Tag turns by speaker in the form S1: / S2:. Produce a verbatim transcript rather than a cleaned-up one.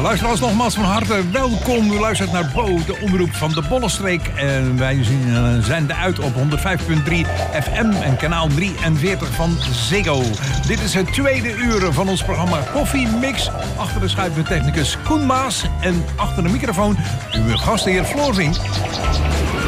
S1: Luisteraars, nogmaals van harte welkom. U luistert naar Bo, de omroep van de Bollenstreek. En wij zenden uit op honderd vijf punt drie F M en kanaal drieënveertig van Ziggo. Dit is het tweede uur van ons programma Koffie Mix. Achter de schuif technicus Koen Maas en achter de microfoon uw gastheer Floor Zink.